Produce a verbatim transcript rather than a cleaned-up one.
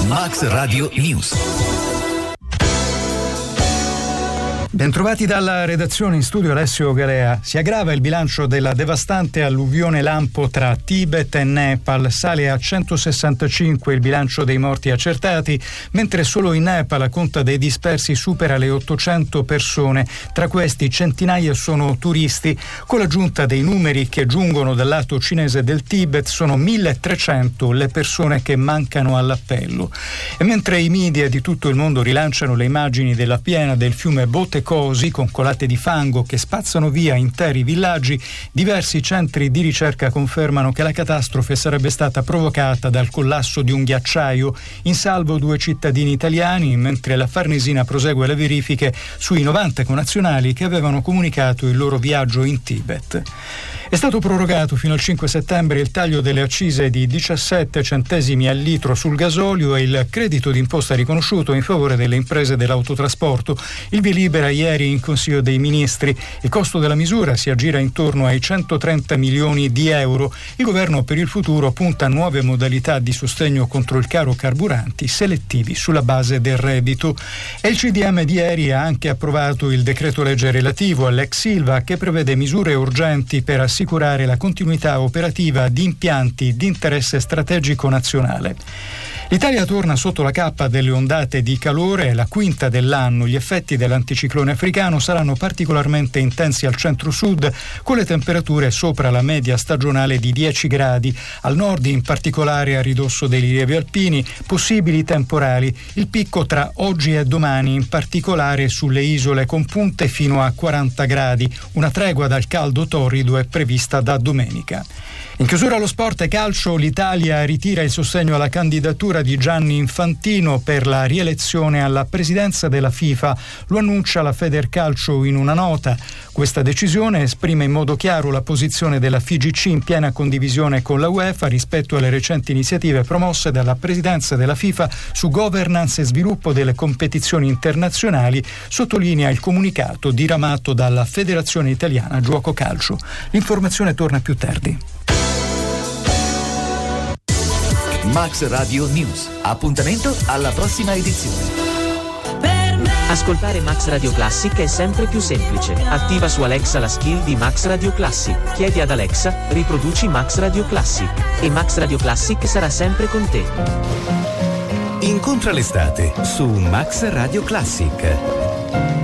Max Radio News. Bentrovati dalla redazione, in studio Alessio Galea. Si aggrava il bilancio della devastante alluvione lampo tra Tibet e Nepal. Sale a centosessantacinque il bilancio dei morti accertati, mentre solo in Nepal la conta dei dispersi supera le ottocento persone. Tra questi centinaia sono turisti. Con l'aggiunta dei numeri che giungono dal lato cinese del Tibet, sono milletrecento le persone che mancano all'appello. E mentre i media di tutto il mondo rilanciano le immagini della piena del fiume Botecosi con colate di fango che spazzano via interi villaggi, diversi centri di ricerca confermano che la catastrofe sarebbe stata provocata dal collasso di un ghiacciaio. In salvo due cittadini italiani, mentre la Farnesina prosegue le verifiche sui novanta connazionali che avevano comunicato il loro viaggio in Tibet. È stato prorogato fino al cinque settembre il taglio delle accise di diciassette centesimi al litro sul gasolio e il credito d'imposta riconosciuto in favore delle imprese dell'autotrasporto. Il via libera ieri in Consiglio dei Ministri. Il costo della misura si aggira intorno ai centotrenta milioni di euro. Il governo per il futuro punta a nuove modalità di sostegno contro il caro carburanti selettivi sulla base del reddito. E il C D M di ieri ha anche approvato il decreto legge relativo all'ex Ilva che prevede misure urgenti per assicurare la continuità operativa di impianti di interesse strategico nazionale. L'Italia torna sotto la cappa delle ondate di calore, è la quinta dell'anno. Gli effetti dell'anticiclone africano saranno particolarmente intensi al centro-sud, con le temperature sopra la media stagionale di dieci gradi. Al nord, in particolare a ridosso dei rilievi alpini, possibili temporali. Il picco tra oggi e domani, in particolare sulle isole con punte fino a quaranta gradi. Una tregua dal caldo torrido è prevista da domenica. In chiusura allo sport e calcio, l'Italia ritira il sostegno alla candidatura di Gianni Infantino per la rielezione alla presidenza della FIFA. Lo annuncia la Federcalcio in una nota. Questa decisione esprime in modo chiaro la posizione della F I G C in piena condivisione con la UEFA rispetto alle recenti iniziative promosse dalla presidenza della FIFA su governance e sviluppo delle competizioni internazionali, sottolinea il comunicato diramato dalla Federazione Italiana Giuoco Calcio. L'informazione torna più tardi. Max Radio News. Appuntamento alla prossima edizione. Ascoltare Max Radio Classic è sempre più semplice. Attiva su Alexa la skill di Max Radio Classic. Chiedi ad Alexa, riproduci Max Radio Classic. E Max Radio Classic sarà sempre con te. Incontra l'estate su Max Radio Classic.